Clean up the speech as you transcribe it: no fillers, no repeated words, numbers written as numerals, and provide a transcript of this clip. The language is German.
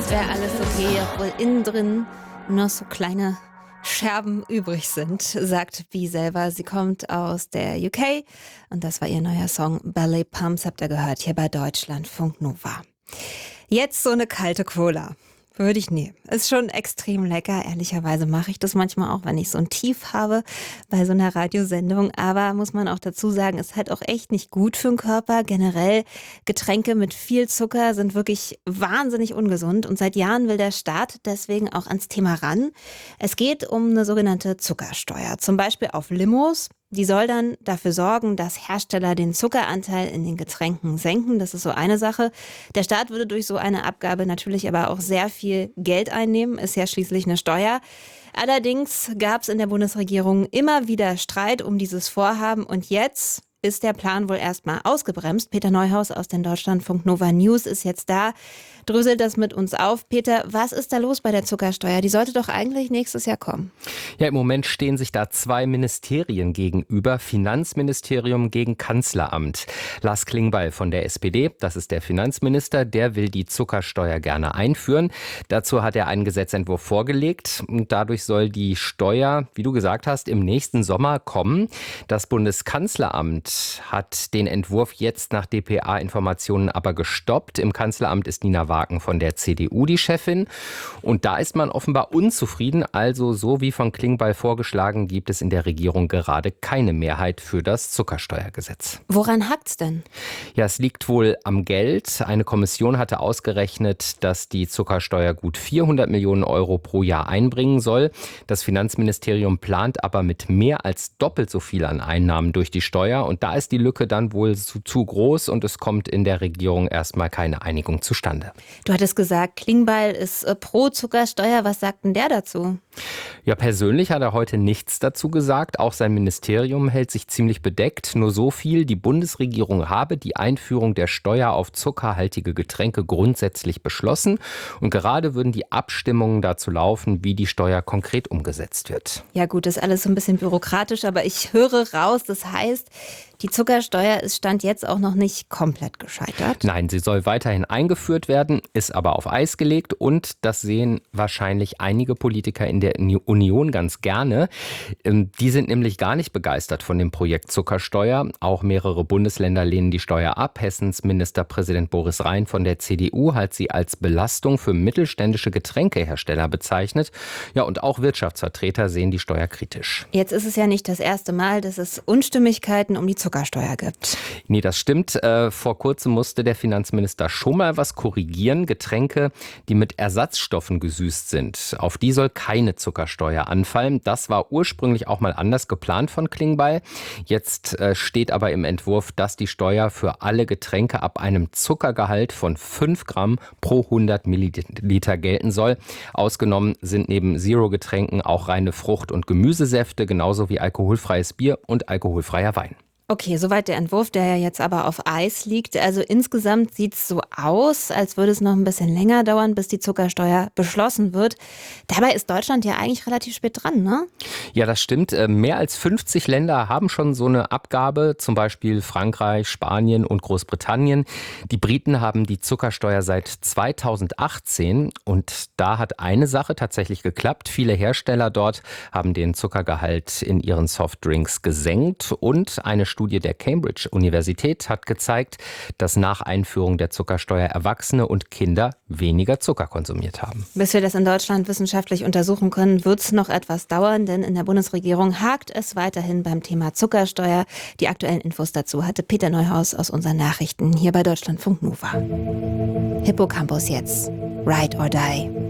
wäre alles okay, obwohl innen drin noch so kleine Scherben übrig sind, sagt Bee selber. Sie kommt aus der UK und das war ihr neuer Song Ballet Pumps, habt ihr gehört, hier bei Deutschlandfunk Nova. Jetzt so eine kalte Cola. Würde ich nehmen. Ist schon extrem lecker. Ehrlicherweise mache ich das manchmal auch, wenn ich so ein Tief habe bei so einer Radiosendung. Aber muss man auch dazu sagen, ist halt auch echt nicht gut für den Körper. Generell Getränke mit viel Zucker sind wirklich wahnsinnig ungesund. Und seit Jahren will der Staat deswegen auch ans Thema ran. Es geht um eine sogenannte Zuckersteuer. Zum Beispiel auf Limos. Die soll dann dafür sorgen, dass Hersteller den Zuckeranteil in den Getränken senken. Das ist so eine Sache. Der Staat würde durch so eine Abgabe natürlich aber auch sehr viel Geld einnehmen. Ist ja schließlich eine Steuer. Allerdings gab es in der Bundesregierung immer wieder Streit um dieses Vorhaben. Und jetzt ist der Plan wohl erstmal ausgebremst. Peter Neuhaus aus den Deutschlandfunk Nova News ist jetzt da, dröselt das mit uns auf. Peter, was ist da los bei der Zuckersteuer? Die sollte doch eigentlich nächstes Jahr kommen. Ja, im Moment stehen sich da zwei Ministerien gegenüber. Finanzministerium gegen Kanzleramt. Lars Klingbeil von der SPD, das ist der Finanzminister, der will die Zuckersteuer gerne einführen. Dazu hat er einen Gesetzentwurf vorgelegt und dadurch soll die Steuer, wie du gesagt hast, im nächsten Sommer kommen. Das Bundeskanzleramt hat den Entwurf jetzt nach dpa-Informationen aber gestoppt. Im Kanzleramt ist Nina Wagen von der CDU die Chefin. Und da ist man offenbar unzufrieden. Also so wie von Klingbeil vorgeschlagen, gibt es in der Regierung gerade keine Mehrheit für das Zuckersteuergesetz. Woran hakt's denn? Ja, es liegt wohl am Geld. Eine Kommission hatte ausgerechnet, dass die Zuckersteuer gut 400 Millionen Euro pro Jahr einbringen soll. Das Finanzministerium plant aber mit mehr als doppelt so viel an Einnahmen durch die Steuer. Und da ist die Lücke dann wohl zu groß und es kommt in der Regierung erstmal keine Einigung zustande. Du hattest gesagt, Klingbeil ist pro Zuckersteuer. Was sagt denn der dazu? Ja, persönlich hat er heute nichts dazu gesagt. Auch sein Ministerium hält sich ziemlich bedeckt. Nur so viel: Die Bundesregierung habe die Einführung der Steuer auf zuckerhaltige Getränke grundsätzlich beschlossen. Und gerade würden die Abstimmungen dazu laufen, wie die Steuer konkret umgesetzt wird. Ja gut, das ist alles so ein bisschen bürokratisch, aber ich höre raus, das heißt, die Zuckersteuer ist Stand jetzt auch noch nicht komplett gescheitert. Nein, sie soll weiterhin eingeführt werden, ist aber auf Eis gelegt und das sehen wahrscheinlich einige Politiker in der Union ganz gerne. Die sind nämlich gar nicht begeistert von dem Projekt Zuckersteuer. Auch mehrere Bundesländer lehnen die Steuer ab. Hessens Ministerpräsident Boris Rhein von der CDU hat sie als Belastung für mittelständische Getränkehersteller bezeichnet. Ja, und auch Wirtschaftsvertreter sehen die Steuer kritisch. Jetzt ist es ja nicht das erste Mal, dass es Unstimmigkeiten um die Zuckersteuer gibt. Nee, das stimmt. Vor kurzem musste der Finanzminister schon mal was korrigieren. Getränke, die mit Ersatzstoffen gesüßt sind, auf die soll keine Zuckersteuer anfallen. Das war ursprünglich auch mal anders geplant von Klingbeil. Jetzt steht aber im Entwurf, dass die Steuer für alle Getränke ab einem Zuckergehalt von 5 Gramm pro 100 Milliliter gelten soll. Ausgenommen sind neben Zero-Getränken auch reine Frucht- und Gemüsesäfte, genauso wie alkoholfreies Bier und alkoholfreier Wein. Okay, soweit der Entwurf, der ja jetzt aber auf Eis liegt. Also insgesamt sieht es so aus, als würde es noch ein bisschen länger dauern, bis die Zuckersteuer beschlossen wird. Dabei ist Deutschland ja eigentlich relativ spät dran, ne? Ja, das stimmt. Mehr als 50 Länder haben schon so eine Abgabe, zum Beispiel Frankreich, Spanien und Großbritannien. Die Briten haben die Zuckersteuer seit 2018 und da hat eine Sache tatsächlich geklappt. Viele Hersteller dort haben den Zuckergehalt in ihren Softdrinks gesenkt und eine Studie der Cambridge-Universität hat gezeigt, dass nach Einführung der Zuckersteuer Erwachsene und Kinder weniger Zucker konsumiert haben. Bis wir das in Deutschland wissenschaftlich untersuchen können, wird es noch etwas dauern, denn in der Bundesregierung hakt es weiterhin beim Thema Zuckersteuer. Die aktuellen Infos dazu hatte Peter Neuhaus aus unseren Nachrichten hier bei Deutschlandfunk Nova. Hippocampus jetzt. Ride or Die.